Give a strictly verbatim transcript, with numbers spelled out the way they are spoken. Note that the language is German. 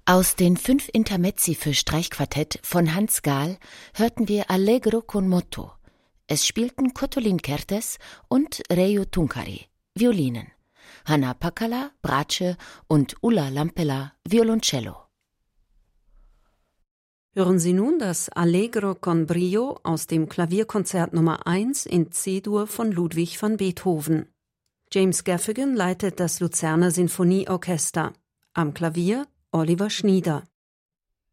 Aus den fünf Intermezzi für Streichquartett von Hans Gahl hörten wir Allegro con moto. Es spielten Kottolin Kertész und Reijo Tunkari, Violinen, Hanna Pakala, Bratsche und Ulla Lampela, Violoncello. Hören Sie nun das Allegro con brio aus dem Klavierkonzert Nummer eins in C-Dur von Ludwig van Beethoven. James Gaffigan leitet das Luzerner Sinfonieorchester. Am Klavier Oliver Schnieder.